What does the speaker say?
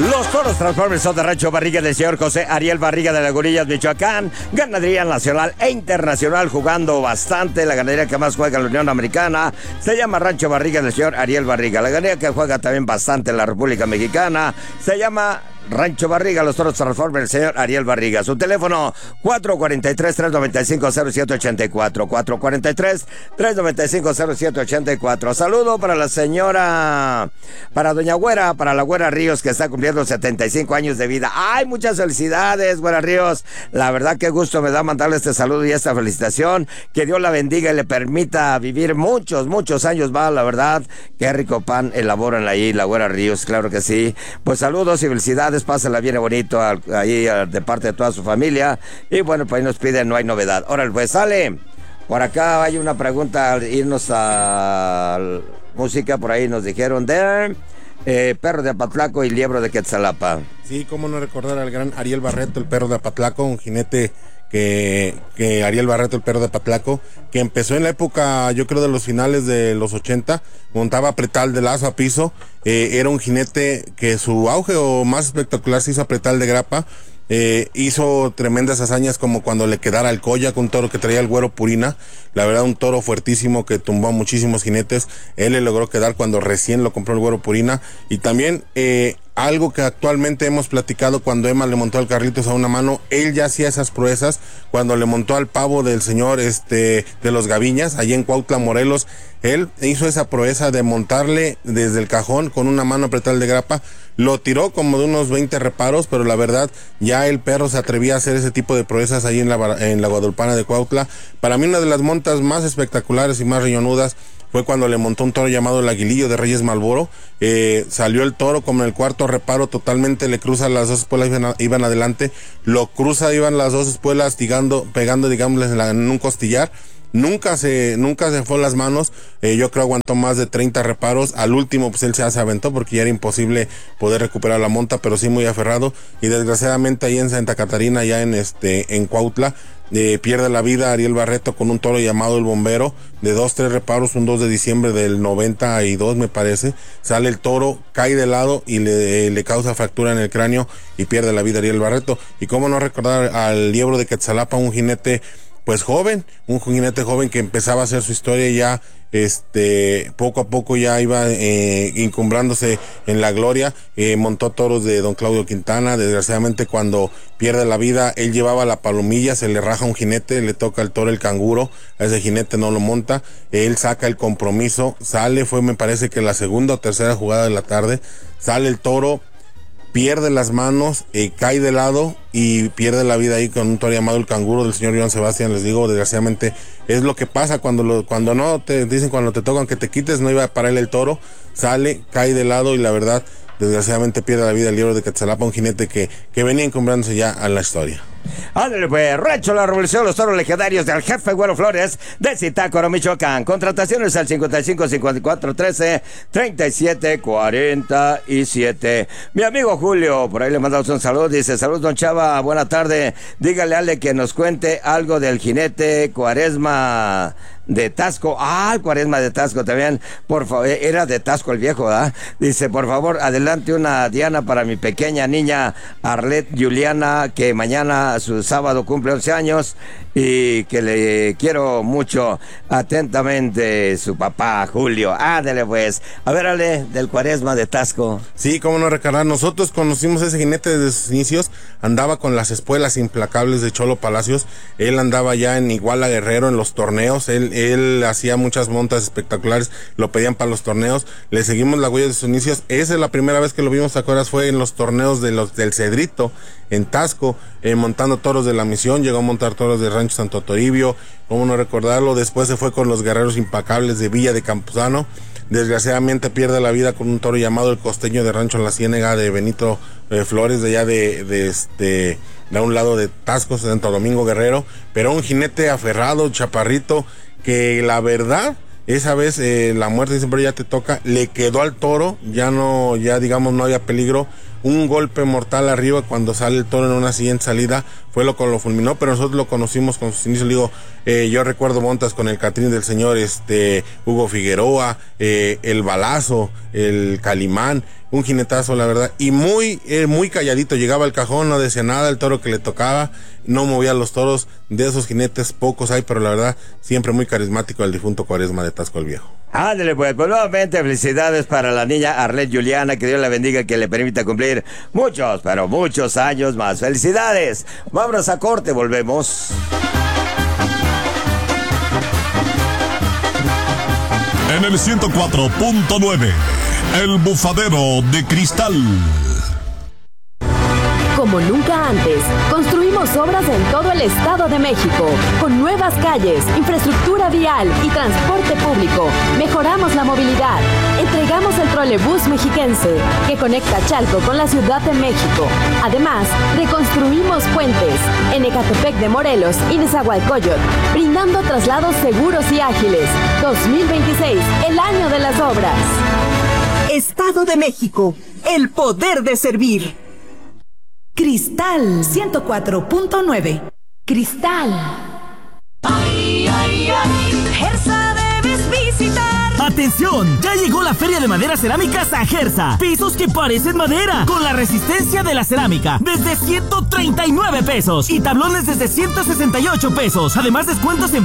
Los toros Transformers son de Rancho Barriga del señor José Ariel Barriga de Lagunillas, Michoacán. Ganadería nacional e internacional, jugando bastante. La ganadería que más juega en la Unión Americana se llama Rancho Barriga del señor Ariel Barriga. La ganadería que juega también bastante en la República Mexicana se llama Rancho Barriga, los toros Transformers, el señor Ariel Barriga. Su teléfono 443-395-0784. 443-395-0784. Saludo para la señora, para doña Güera, para la Güera Ríos, que está cumpliendo 75 años de vida. ¡Ay, muchas felicidades, Güera Ríos! La verdad, qué gusto me da mandarle este saludo y esta felicitación. Que Dios la bendiga y le permita vivir muchos, muchos años más. La verdad, qué rico pan elaboran ahí, la Güera Ríos, claro que sí. Pues saludos y felicidades. Pásala bien bonito ahí de parte de toda su familia. Y bueno, pues ahí nos piden, no hay novedad. Órale, pues sale. Por acá hay una pregunta al irnos a música. Por ahí nos dijeron de Perro de Apatlaco y Liebro de Quetzalapa. Sí, cómo no recordar al gran Ariel Barreto, el Perro de Apatlaco, un jinete que Ariel Barreto, el Perro de Apatlaco, que empezó en la época, yo creo, de los finales de los 80, montaba pretal de lazo a piso, era un jinete que su auge o más espectacular se hizo a pretal de grapa. Hizo tremendas hazañas, como cuando le quedara el Colla, con un toro que traía el Güero Purina. La verdad, un toro fuertísimo que tumbó a muchísimos jinetes. Él le logró quedar cuando recién lo compró el Güero Purina. Y también algo que actualmente hemos platicado, cuando Emma le montó al Carlitos a una mano, él ya hacía esas proezas cuando le montó al pavo del señor de los Gaviñas, allí en Cuautla, Morelos. Él hizo esa proeza de montarle desde el cajón con una mano a pretal de grapa. Lo tiró como de unos 20 reparos, pero la verdad, ya el perro se atrevía a hacer ese tipo de proezas ahí en la Guadalupana de Cuautla. Para mí, una de las montas más espectaculares y más riñonudas fue cuando le montó un toro llamado el Aguilillo de Reyes Malboro. Salió el toro como en el cuarto reparo, totalmente le cruza las dos espuelas, iban adelante, lo cruza, iban las dos espuelas pegando, digamos, en un costillar. Nunca se fue las manos. Yo creo aguantó más de 30 reparos. Al último, pues él se aventó porque ya era imposible poder recuperar la monta, pero sí muy aferrado. Y desgraciadamente ahí en Santa Catarina, ya en Cuautla, pierde la vida Ariel Barreto con un toro llamado el Bombero, de 2-3 reparos, un 2 de diciembre del 92, me parece. Sale el toro, cae de lado y le causa fractura en el cráneo y pierde la vida Ariel Barreto. Y cómo no recordar al Liebro de Quetzalapa, un jinete pues joven, un jinete joven que empezaba a hacer su historia ya, poco a poco ya iba encumbrándose en la gloria. Montó toros de don Claudio Quintana. Desgraciadamente, cuando pierde la vida, él llevaba la palomilla, se le raja un jinete, le toca al toro el canguro, a ese jinete no lo monta, él saca el compromiso, sale, me parece que la segunda o tercera jugada de la tarde, sale el toro, pierde las manos, cae de lado y pierde la vida ahí con un toro llamado el Canguro del señor Joan Sebastián. Les digo, desgraciadamente es lo que pasa cuando no te dicen, cuando te tocan que te quites, no iba a parar el toro, sale, cae de lado y la verdad, desgraciadamente pierde la vida el Liebro de Quetzalapa, un jinete que venía encumbrándose ya a la historia. Ándale, pues, Rancho La Revolución, los toros legendarios del jefe Güero Flores de Zitácuaro, Michoacán. Contrataciones al 55-54-13-37-47. Mi amigo Julio, por ahí le mandamos un saludo, dice: saludos, don Chava, buena tarde. Dígale a Ale que nos cuente algo del jinete Cuaresma de Tasco. El Cuaresma de Tasco también, por favor. Era de Tasco el viejo, ¿verdad? Dice: por favor, adelante una diana para mi pequeña niña Arlet Juliana, que mañana, su sábado, cumple 11 años y que le quiero mucho. Atentamente, su papá Julio. Ándale, pues. A ver, Ale, del Cuaresma de Tasco. Sí, cómo no recordar. Nosotros conocimos a ese jinete desde sus inicios. Andaba con las espuelas implacables de Cholo Palacios. Él andaba ya en Iguala Guerrero en los torneos. Él hacía muchas montas espectaculares. Lo pedían para los torneos. Le seguimos la huella de sus inicios. Esa es la primera vez que lo vimos, ¿te acuerdas? Fue en los torneos del Cedrito, en Tasco, montando toros de la Misión. Llegó a montar toros de Rancho Santo Toribio, cómo no recordarlo. Después se fue con los Guerreros Impacables de Villa de Campuzano. Desgraciadamente pierde la vida con un toro llamado el Costeño de Rancho La Ciénega, de Benito Flores, de allá de un lado de Tasco, Santo Domingo Guerrero. Pero un jinete aferrado, chaparrito, que la verdad, esa vez la muerte siempre ya te toca, le quedó al toro, ya digamos no había peligro. un golpe mortal arriba cuando sale el toro en una siguiente salida, fue lo que lo fulminó, pero nosotros lo conocimos con sus inicios. Digo, yo recuerdo montas con el Catrín del Señor, Hugo Figueroa, el Balazo, el Calimán, un jinetazo, la verdad, y muy calladito, llegaba al cajón, no decía nada, el toro que le tocaba, no movía los toros. De esos jinetes pocos hay, pero la verdad, siempre muy carismático el difunto Cuaresma de Tasco el Viejo. Ándale, pues nuevamente felicidades para la niña Arlet Juliana, que Dios la bendiga, que le permita cumplir muchos, pero muchos años más. Felicidades. Vámonos a corte, volvemos. En el 104.9, El Bufadero de Cristal. Como nunca antes, construimos obras en todo el Estado de México, con nuevas calles, infraestructura vial y transporte público. Mejoramos la movilidad. Entregamos el trolebús mexiquense, que conecta Chalco con la Ciudad de México. Además, reconstruimos puentes en Ecatepec de Morelos y Nezahualcóyotl, brindando traslados seguros y ágiles. 2026, el año de las obras. Estado de México, el poder de servir. Cristal 104.9. Cristal. Ay, ay, ay, Gersa debes visitar. ¡Atención! Ya llegó la Feria de Madera Cerámica Sajersa. Pisos que parecen madera, con la resistencia de la cerámica, desde 139 pesos. Y tablones desde 168 pesos. Además, descuentos en